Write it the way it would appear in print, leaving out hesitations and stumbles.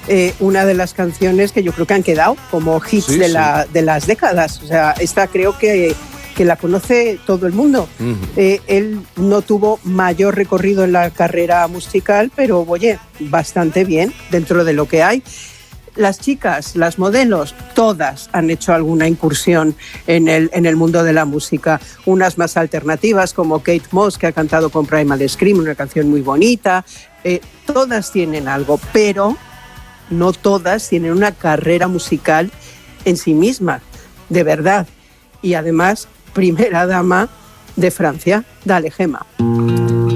una de las canciones que yo creo que han quedado como hits Sí, de sí. las décadas. O sea, esta creo que la conoce todo el mundo. Él no tuvo mayor recorrido en la carrera musical, pero oye, bastante bien dentro de lo que hay. Las chicas, las modelos, todas han hecho alguna incursión en el mundo de la música. Unas más alternativas, como Kate Moss, que ha cantado con Primal Scream, una canción muy bonita. Todas tienen algo, pero no todas tienen una carrera musical en sí misma, de verdad. Y además, primera dama de Francia. Dale, Gemma.